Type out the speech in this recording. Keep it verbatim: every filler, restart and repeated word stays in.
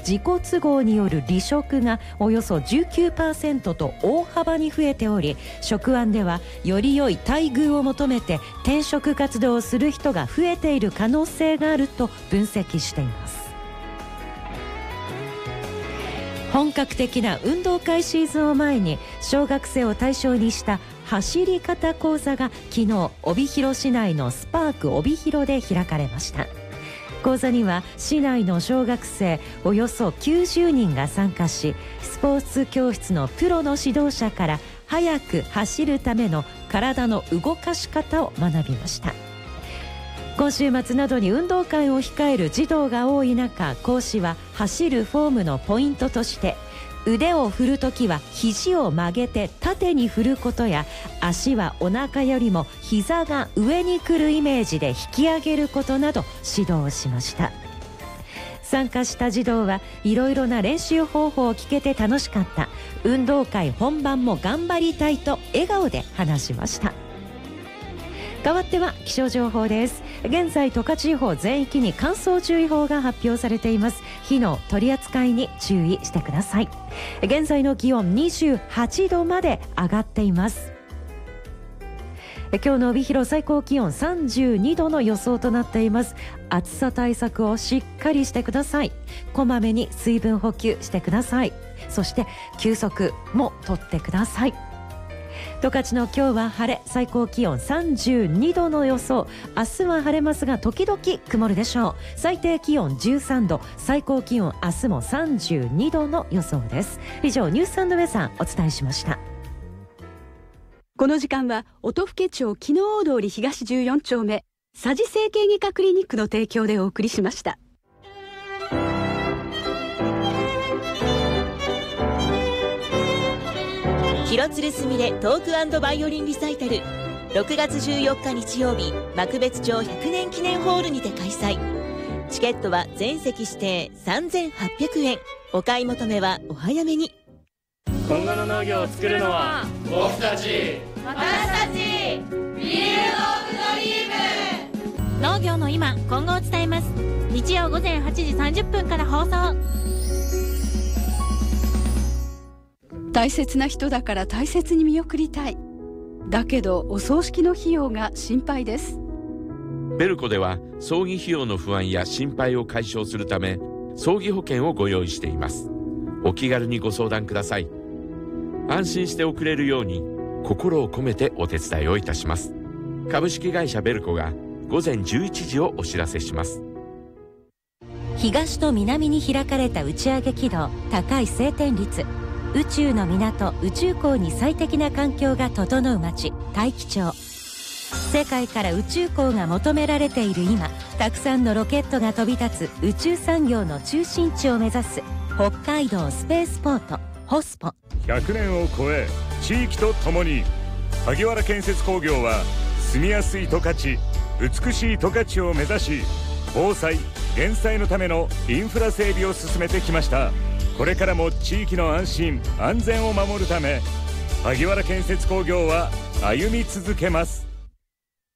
自己都合による離職がおよそ じゅうきゅうパーセント と大幅に増えており、職案ではより良い待遇を求めて転職活動をする人が増えている可能性があると分析しています。本格的な運動会シーズンを前に、小学生を対象にした走り方講座が昨日帯広市内のスパーク帯広で開かれました。講座には市内の小学生およそきゅうじゅうにんが参加し、スポーツ教室のプロの指導者から速く走るための体の動かし方を学びました。今週末などに運動会を控える児童が多い中、講師は走るフォームのポイントとして、腕を振るときは肘を曲げて縦に振ることや、足はお腹よりも膝が上に来るイメージで引き上げることなど指導しました。参加した児童はいろいろな練習方法を聞けて楽しかった、運動会本番も頑張りたいと笑顔で話しました。代わっては気象情報です。現在十勝地方全域に乾燥注意報が発表されています。火の取り扱いに注意してください。現在の気温にじゅうはちどまで上がっています。今日の帯広最高気温さんじゅうにどの予想となっています。暑さ対策をしっかりしてください。こまめに水分補給してください。そして休息もとってください。十勝の今日は晴れ、最高気温さんじゅうにどの予想。明日は晴れますが時々曇るでしょう。最低気温じゅうさんど、最高気温明日もさんじゅうにどの予想です。以上、ニュース&ウェザーお伝えしました。 この時間は音更町木の大通り東じゅうよんちょうめ佐治整形外科クリニックの提供でお送りしました。 広鶴すみれトーク&バイオリンリサイタル、ろくがつじゅうよっか日曜日、幕別町ひゃくねん記念ホールにて開催。チケットは全席指定さんぜんはっぴゃくえん。お買い求めはお早めに。 今後の農業を作るのは僕たち、 私たち、フィールド・オブ・ドリーム。 農業の今、今後を伝えます。日曜午前はちじさんじゅっぷんから放送。 大切な人だから大切に見送りたい。だけどお葬式の費用が心配です。 ベルコでは葬儀費用の不安や心配を解消するため、葬儀保険をご用意しています。お気軽にご相談ください。安心して送れるように心を込めてお手伝いをいたします。株式会社ベルコがごぜんじゅういちじをお知らせします。 東と南に開かれた打ち上げ軌道、高い晴天率、宇宙の港宇宙港に最適な環境が整う街、大樹町。世界から宇宙港が求められている今、たくさんのロケットが飛び立つ宇宙産業の中心地を目指す北海道スペースポートホスポ。 ひゃくねんを超え地域とともに、萩原建設工業は住みやすい十勝、美しい十勝を目指し、防災減災のためのインフラ整備を進めてきました。これからも地域の安心安全を守るため、萩原建設工業は歩み続けます。